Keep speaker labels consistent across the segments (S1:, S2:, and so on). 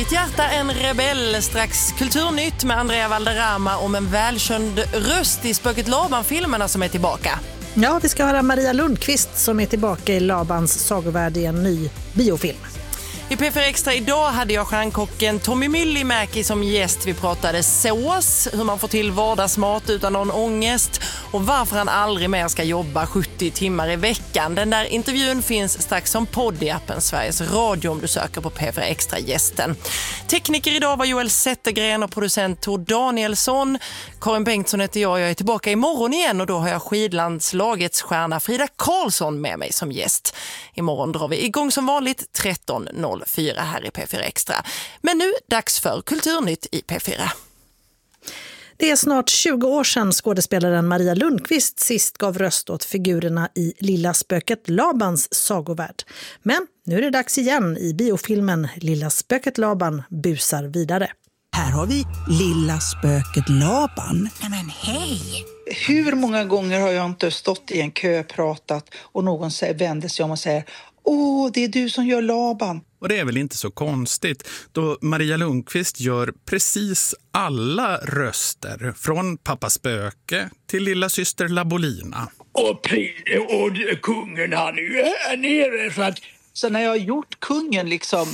S1: Ditt hjärta en rebell, strax kulturnytt med Andrea Valderrama om en välkänd röst i Spöket Laban-filmerna som är tillbaka.
S2: Ja, vi ska höra Maria Lundqvist som är tillbaka i Labans sagovärld i en ny biofilm.
S1: I P4 Extra idag hade jag stjärnkocken Tommy Myllymäki som gäst. Vi pratade sås, hur man får till vardagsmat utan någon ångest och varför han aldrig mer ska jobba 70 timmar i veckan. Den där intervjun finns strax som podd i appen Sveriges Radio om du söker på P4 Extra-gästen. Tekniker idag var Joel Zettergren och producent Tor Danielsson. Karin Bengtsson heter jag är tillbaka imorgon igen och då har jag skidlandslagets stjärna Frida Karlsson med mig som gäst. Imorgon drar vi igång som vanligt 13.04 här i P4 Extra. Men nu dags för Kulturnytt i P4.
S2: Det är snart 20 år sedan skådespelaren Maria Lundqvist sist gav röst åt figurerna i Lilla spöket Labans sagovärld. Men nu är det dags igen i biofilmen Lilla spöket Laban busar vidare.
S3: Här har vi Lilla spöket Laban.
S4: Men hej!
S5: Hur många gånger har jag inte stått i en kö, pratat och någon vänder sig om och säger: åh, det är du som gör Laban.
S6: Och det är väl inte så konstigt då Maria Lundqvist gör precis alla röster från Pappa Spöke till lilla syster Labolina.
S7: Och kungen han är här nere så att...
S5: Så när jag har gjort kungen liksom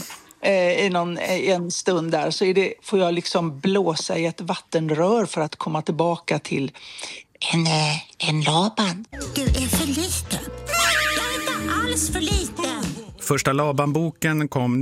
S5: i en stund där så får jag liksom blåsa i ett vattenrör för att komma tillbaka till en Laban.
S4: Du är för liten. Jag är inte alls för liten.
S6: Första Laban-boken kom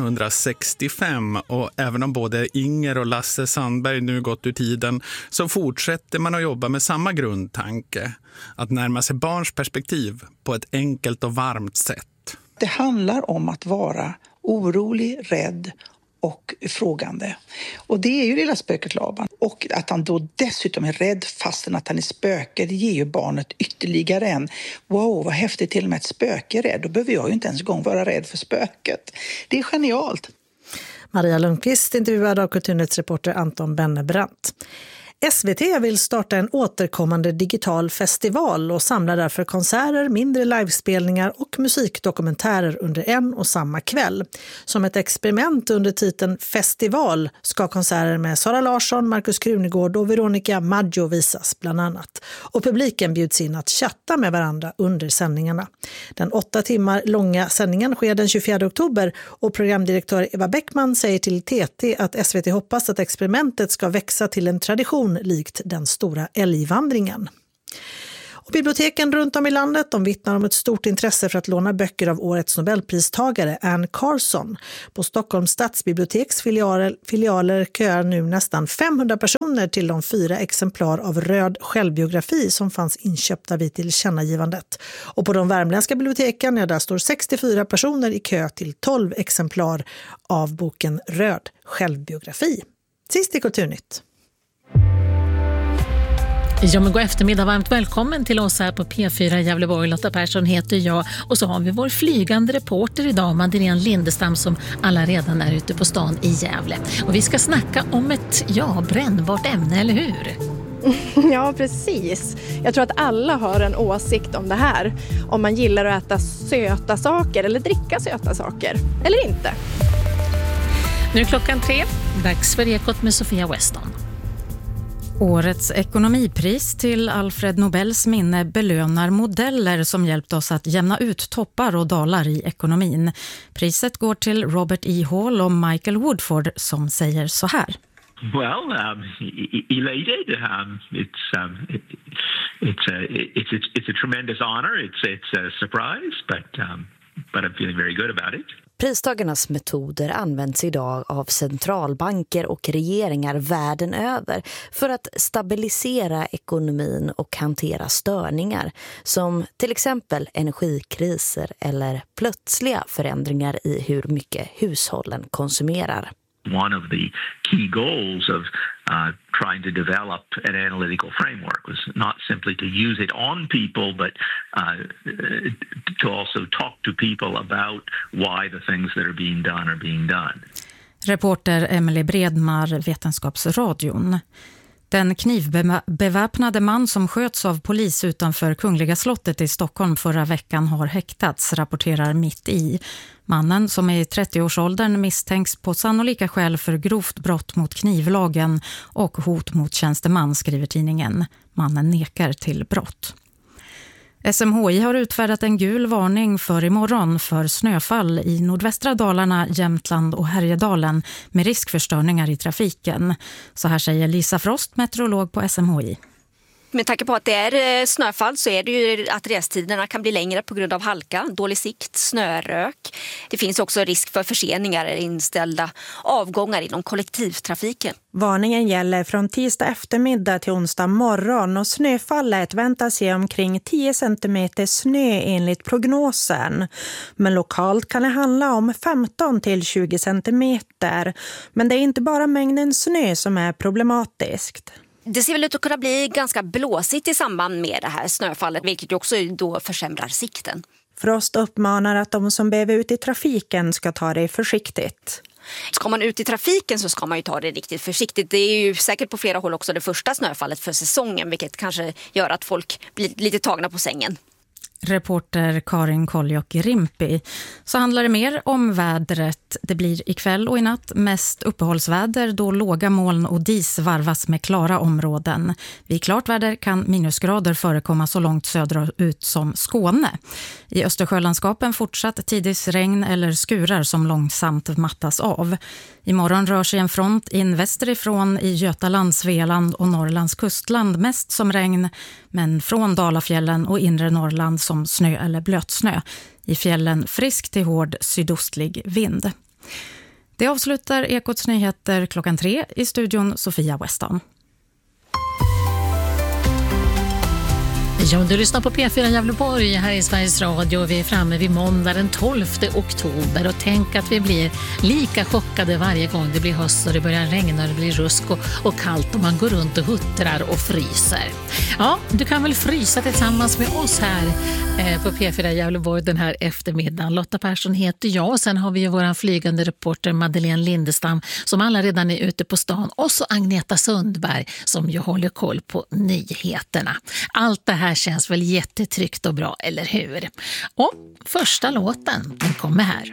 S6: 1965 och även om både Inger och Lasse Sandberg nu gått ur tiden så fortsätter man att jobba med samma grundtanke. Att närma sig barns perspektiv på ett enkelt och varmt sätt.
S5: Det handlar om att vara orolig, rädd och frågande. Och det är ju Lilla spöket Laban. Och att han då dessutom är rädd fastän att han är spöke, det ger ju barnet ytterligare en: wow, vad häftigt, till och med ett spöke är rädd. Då behöver jag ju inte ens gång vara rädd för spöket. Det är genialt.
S2: Maria Lundqvist intervjuad av kulturnyhetsreporter Anton Bennebrant. SVT vill starta en återkommande digital festival och samlar därför konserter, mindre livespelningar och musikdokumentärer under en och samma kväll. Som ett experiment under titeln Festival ska konserter med Sara Larsson, Markus Krunegård och Veronica Maggio visas bland annat. Och publiken bjuds in att chatta med varandra under sändningarna. Den 8 timmar långa sändningen sker den 24 oktober och programdirektör Eva Bäckman säger till TT att SVT hoppas att experimentet ska växa till en tradition likt den stora älgvandringen. Och biblioteken runt om i landet vittnar om ett stort intresse för att låna böcker av årets Nobelpristagare Anne Carson. På Stockholms stadsbiblioteks filialer köar nu nästan 500 personer till de 4 exemplar av Röd självbiografi som fanns inköpta vid tillkännagivandet. Och på de värmländska biblioteken där står 64 personer i kö till 12 exemplar av boken Röd självbiografi. Sist i Kulturnytt.
S8: Ja, men god eftermiddag, varmt välkommen till oss här på P4 Gävleborg. Lotta Persson heter jag och så har vi vår flygande reporter idag, Madeleine Lindestam, som alla redan är ute på stan i Gävle. Och vi ska snacka om ett brännbart ämne, eller hur?
S9: Ja, precis. Jag tror att alla har en åsikt om det här. Om man gillar att äta söta saker eller dricka söta saker, eller inte.
S8: Nu är klockan 3, dags för Ekot med Sofia Weston.
S10: Årets ekonomipris till Alfred Nobels minne belönar modeller som hjälpt oss att jämna ut toppar och dalar i ekonomin. Priset går till Robert E. Hall och Michael Woodford som säger så här.
S11: Well, elated. It's a tremendous honor. It's a surprise, but I'm feeling very good about it.
S12: Pristagarnas metoder används idag av centralbanker och regeringar världen över för att stabilisera ekonomin och hantera störningar som till exempel energikriser eller plötsliga förändringar i hur mycket hushållen konsumerar.
S11: One of the key goals of trying to develop an analytical framework was not simply to use it on people, but to also talk to people about why the things that are being done.
S10: Reporter Emily Bredmar, Vetenskapsradion. Den knivbeväpnade man som sköts av polis utanför Kungliga slottet i Stockholm förra veckan har häktats, rapporterar Mitt i. Mannen, som är i 30-årsåldern, misstänks på sannolika skäl för grovt brott mot knivlagen och hot mot tjänsteman, skriver tidningen. Mannen nekar till brott. SMHI har utfärdat en gul varning för imorgon för snöfall i nordvästra Dalarna, Jämtland och Härjedalen med risk för störningar i trafiken. Så här säger Lisa Frost, meteorolog på SMHI.
S13: Med tanke på att det är snöfall så är det ju att restiderna kan bli längre på grund av halka, dålig sikt, snörök. Det finns också risk för förseningar eller inställda avgångar inom kollektivtrafiken.
S14: Varningen gäller från tisdag eftermiddag till onsdag morgon och snöfallet väntas ge omkring 10 cm snö enligt prognosen. Men lokalt kan det handla om 15 till 20 cm. Men det är inte bara mängden snö som är problematiskt.
S13: Det ser väl ut att kunna bli ganska blåsigt i samband med det här snöfallet, vilket också då försämrar sikten.
S14: Frost uppmanar att de som behöver ut i trafiken ska ta det försiktigt.
S13: Ska man ut i trafiken så ska man ju ta det riktigt försiktigt. Det är ju säkert på flera håll också det första snöfallet för säsongen, vilket kanske gör att folk blir lite tagna på sängen.
S10: Reporter Karin Koljock-Rimpi. Så handlar det mer om vädret. Det blir ikväll och i natt mest uppehållsväder då låga moln och dis varvas med klara områden. Vid klart väder kan minusgrader förekomma så långt söderut som Skåne. I Östersjölandskapen fortsatt tidigt regn eller skurar som långsamt mattas av. Imorgon rör sig en front in västerifrån i Götaland, Svealand och Norrlands kustland mest som regn, men från Dalafjällen och inre Norrland som snö eller blötsnö. I fjällen frisk till hård sydostlig vind. Det avslutar Ekots nyheter 3:00 i studion Sofia Weston.
S8: Ja, du lyssnar på P4 Gävleborg här i Sveriges Radio. Vi är framme vid måndag den 12 oktober och tänk att vi blir lika chockade varje gång det blir höst och det börjar regna och det blir rusk och kallt och man går runt och huttrar och fryser. Ja, du kan väl frysa tillsammans med oss här på P4 Gävleborg den här eftermiddagen. Lotta Persson heter jag och sen har vi ju våran flygande reporter Madeleine Lindestam som alla redan är ute på stan och så Agneta Sundberg som ju håller koll på nyheterna. Allt det här känns väl jättetryggt och bra, eller hur? Och första låten, den kommer här.